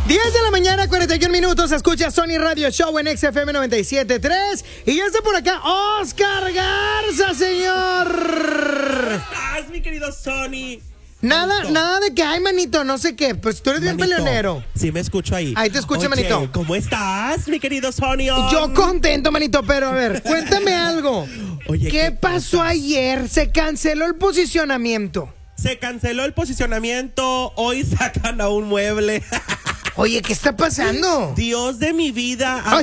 10 de la mañana, 41 minutos. Escucha Sony Radio Show en XFM 97.3. Y ya está por acá Oscar Garza, señor. ¿Cómo estás, mi querido Sony? Nada de que, ay, manito, no sé qué. Pues tú eres bien peleonero. Sí, me escucho ahí. Ahí te escucho, Oye, manito. ¿cómo estás, mi querido Sony? Yo contento, manito, pero a ver, cuéntame algo. Oye, ¿Qué pasó ayer? Se canceló el posicionamiento. Se canceló el posicionamiento. Hoy sacan a un mueble. Oye, ¿qué está pasando? Dios de mi vida.